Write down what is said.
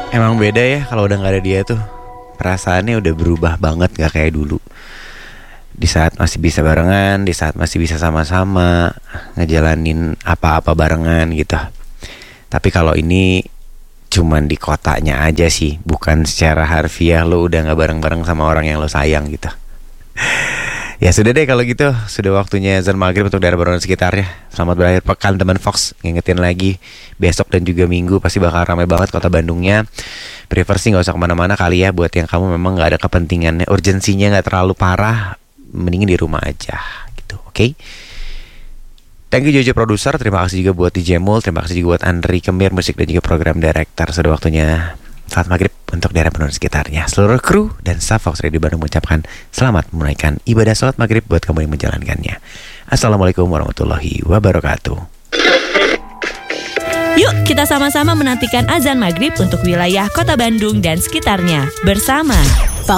Emang beda ya kalau udah gak ada dia tuh. Perasaannya udah berubah banget, gak kayak dulu. Di saat masih bisa barengan, di saat masih bisa sama-sama ngejalanin apa-apa barengan gitu. Tapi kalau ini cuman di kotanya aja sih, bukan secara harfiah lo udah gak bareng-bareng sama orang yang lo sayang gitu. Ya sudah deh kalau gitu, sudah waktunya azan maghrib untuk daerah Bandung dan sekitarnya. Selamat berakhir pekan teman Fox. Ngingetin lagi, besok dan juga minggu pasti bakal ramai banget kota Bandungnya. Prefer sih gak usah kemana-mana kali ya. Buat yang kamu memang gak ada kepentingannya, urgensinya gak terlalu parah, mendingin di rumah aja gitu, oke? Thank you Jojo produser, terima kasih juga buat DJ Mul, terima kasih juga buat Andri Kemir musik dan juga program director. Sudah waktunya saat maghrib untuk daerah Bandung sekitarnya. Seluruh kru dan staff Fox Radio Bandung mengucapkan selamat menunaikan ibadah salat maghrib buat kamu yang menjalankannya. Assalamualaikum warahmatullahi wabarakatuh. Yuk kita sama-sama menantikan azan maghrib untuk wilayah kota Bandung dan sekitarnya bersama